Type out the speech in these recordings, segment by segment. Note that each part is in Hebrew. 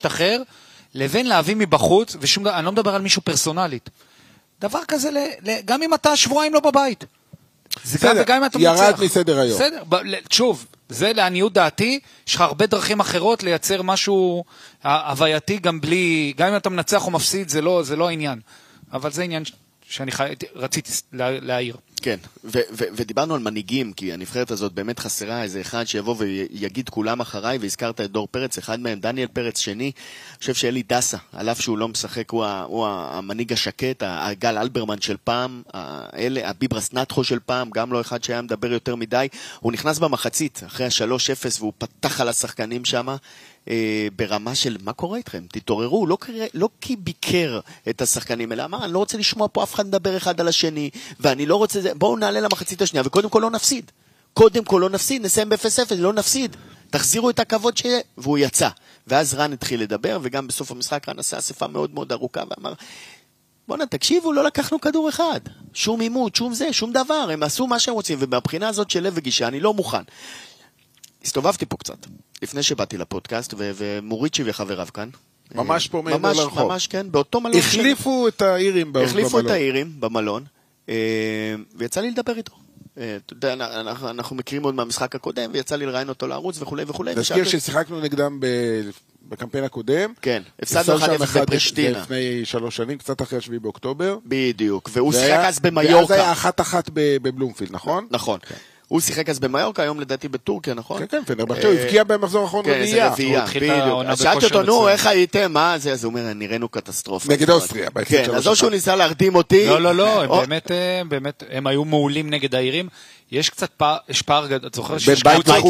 אחר, לבין להביא מבחוץ, אני לא מדבר על מישהו פרסונלית. דבר כזה, גם אם אתה שבועיים לא בבית. בסדר, ירד מסדר היום. בסדר, שוב, זה לעניות דעתי, יש לך הרבה דרכים אחרות לייצר משהו הווייתי, גם אם אתה מנצח או מפסיד, זה לא העניין. אבל זה עניין שאני רציתי להעיר. כן, ודיברנו על מנהיגים, כי הנבחרת הזאת באמת חסרה איזה אחד שיבוא ויגיד כולם אחריי, והזכרת את דור פרץ, אחד מהם, דניאל פרץ שני, אני חושב שאלי דסה, על אף שהוא לא משחק, הוא המנהיג השקט, הגל אלברמן של פעם, הביברס נטחו של פעם, גם לא אחד שהיה מדבר יותר מדי, הוא נכנס במחצית, אחרי ה-3-0, והוא פתח על השחקנים שם, ברמה של מה קורה איתכם? תתעוררו, לא כי ביקר את השחקנים, אלא אמר, אני לא רוצה לשמוע פה אף אחד מדבר אחד על השני, ואני לא רוצה, בואו נעלה למחצית השנייה, וקודם כל לא נפסיד. קודם כל לא נפסיד, נסיים ב-0-0, לא נפסיד. תחזירו את הכבוד שיהיה, והוא יצא. ואז רן התחיל לדבר, וגם בסוף המשחק רן עשה אספה מאוד מאוד ארוכה, ואמר, בוא'נה, תקשיבו, לא לקחנו כדור אחד. שום אימות, שום זה, שום דבר. הם עשו מה שהם רוצים, ובבחינה הזאת של לב וגישה, אני לא מוכן. הסתובבתי פה קצת, לפני שבאתי לפודקאסט, ומוריצ'י וחבריו כאן. ממש פה מעבר לרחוב. ממש כן, באותו מלון. החליפו את האירים במלון. החליפו את האירים במלון, ויצא לי לדבר איתו. אתה יודע, אנחנו מכירים עוד מהמשחק הקודם, ויצא לי לראיין אותו לערוץ וכו' וכו'. תזכיר ששיחקנו נגדם בקמפיין הקודם. כן, הפסדנו 1-0 בפרישטינה. לפני 3 שנים, קצת אחרי 7 באוקטובר. בדיוק, והוא שיחק אז במיורקה. ואז היה 1-1 בבלומפילד, נכון? נכון. הוא שיחק אז במיורקה, היום לדעתי בטורקיה, נכון? כן, כן, פנרבחצ'ה, הוא הבקיע במחזור האחרון רביעייה. אז שאלתי אותו, נו, איך הייתם? מה זה? אז הוא אומר, נראינו קטסטרופה. נגד אוסטריה. כן, אז או שהוא ניסה להרדים אותי. לא, באמת, הם היו מעולים נגד העירים. יש קצת פער גדול, את זוכר שיש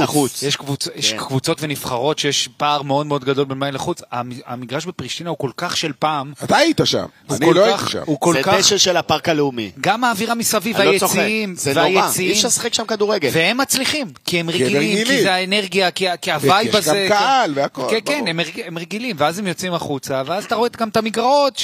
קבוצות ונבחרות שיש פער מאוד מאוד גדול בין בית לחוץ. המגרש בפרישטינה הוא כל כך של פעם. אתה היית שם, אני לא הייתי שם. זה דשא של הפארק הלאומי. גם האווירה מסביב, היציעים, זה נורא, אי אפשר לשחק שם כדורגל. והם מצליחים, כי הם רגילים, כי זה האנרגיה, כי הווייב הזה. יש גם קהל והכל. כן, הם רגילים, ואז הם יוצאים החוצה, ואז אתה רואה גם את המגרעות,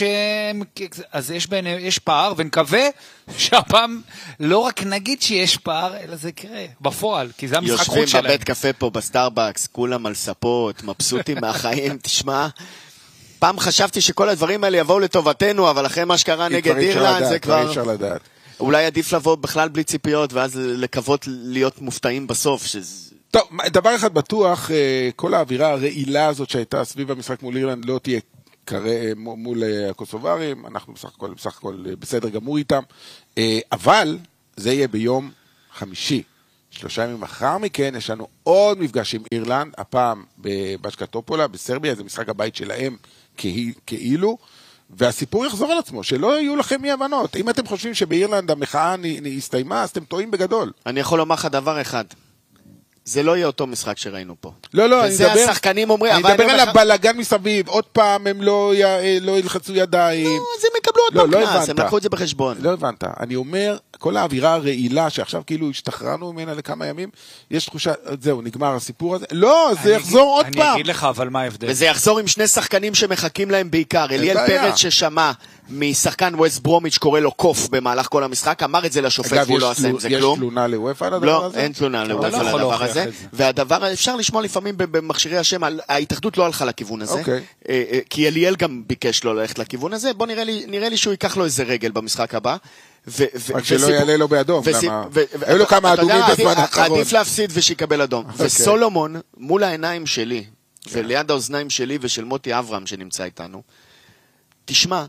אז יש פער, ונקווה שהפעם לא רק נגיד שיש פער, אלא זה יקרה בפועל, כי זה המשחק חוץ שלהם. יושבים בבית קפה פה בסטארבקס, כולם על ספות, מבסוטים מהחיים, תשמע, פעם חשבתי שכל הדברים האלה יבואו לטובתנו, אבל אחרי מה שקרה נגד אירלנד, זה כבר... אפשר לדעת. אולי עדיף לבוא בכלל בלי ציפיות, ואז לקוות להיות מופתעים בסוף. טוב, דבר אחד בטוח, כל האווירה הרעילה הזאת שהייתה סביב המשחק מול אירלנד לא תהיה מול הקוסוברים, אנחנו בסך הכל בסדר גמור איתם, אבל זה יהיה ביום חמישי. 3 ימים אחר מכן יש לנו עוד מפגש עם אירלנד, הפעם בבשקטופולה, בסרביה, זה משחק הבית שלהם כאילו, והסיפור יחזור על עצמו, שלא יהיו לכם אי הבנות. אם אתם חושבים שבאירלנד המחאה הסתיימה, אז אתם טועים בגדול. אני יכול לומר לך דבר אחד, זה לא יהיה אותו משחק שראינו פה. לא, וזה השחקנים אומרים... אני מדבר על הבלגן מסביב, עוד פעם הם לא ילחצו ידיים. לא, אז הם יקבלו עוד מקנס, הם לקחו את זה בחשבון. לא הבנת, אני אומר, כל האווירה הרעילה, שעכשיו כאילו השתחררנו ממנה לכמה ימים, יש תחושה, זהו, נגמר הסיפור הזה. לא, זה יחזור עוד פעם. אני אגיד לך, אבל מה ההבדל? וזה יחזור עם 2 שחקנים שמחכים להם בעיקר. אליאל פרץ ששמע משחקן ווסט ברומיץ' קורא לו קוף במהלך כל המשחק, אמר את זה לשופט והוא לא עשה עם זה כלום. יש תלונה לוופא על הדבר לא, הזה? אין תלונה לוופא על הדבר הזה. והדבר, אפשר לשמוע לפעמים במכשירי השם, ההתאחדות לא הלכה לכיוון הזה, כי אליאל גם ביקש לו ללכת לכיוון הזה. בוא נראה לי שהוא ייקח לו איזה רגל במשחק הבא. רק שלא יעלה לו באדום, היו לו כמה אדומים בזמן האחרון. עדיף להפסיד ושיקבל אדום. וסולומון, מול העיניים שלי, וליד האוזניים שלי ושל מוטי אברהם שנמצא איתנו, תשמע,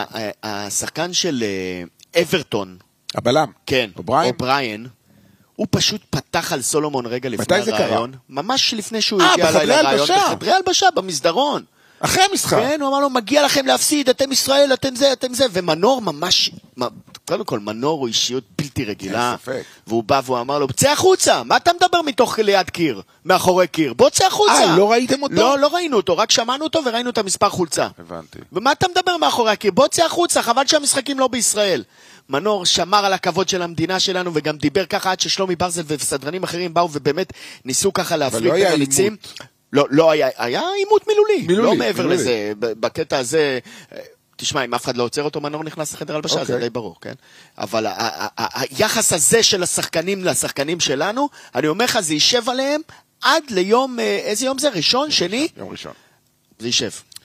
השחקן של אברטון, הבלם, כן, אובריין, הוא פשוט פתח על סולומון רגע לפני הרעיון, ממש לפני שהוא הגיע אליי לרעיון, בחדרי הלבשה, במסדרון. אחרי המשחק. כן, הוא אמר לו, מגיע לכם להפסיד, אתם ישראל, אתם זה, ומנור ממש, קודם כל, מנור הוא אישיות בלתי רגילה, והוא בא והוא אמר לו, צא החוצה, מה אתה מדבר מתוך ליד קיר, מאחורי קיר, בוא צא החוצה. לא ראיתם אותו? לא ראינו אותו, רק שמענו אותו וראינו את המספר חולצה. הבנתי. ומה אתה מדבר מאחורי הקיר, בוא צא החוצה, חבל שהמשחקים לא בישראל. מנור שמר על הכבוד של המדינה שלנו, וגם דיבר ככה עד ששלומי ברזל וסדרנים אחרים באו, ובאמת ניסו ככה להפליג את הליצים. לא, היה עימות מילולי, לא מעבר לזה, בקטע הזה, תשמע, אם אף אחד לא עוצר אותו, מנור נכנס לחדר הלבשה, זה די ברור, כן? אבל היחס הזה של השחקנים לשחקנים שלנו, אני אומר לך, זה יישב עליהם עד ליום, איזה יום זה? ראשון, שני? יום ראשון. זה יישב.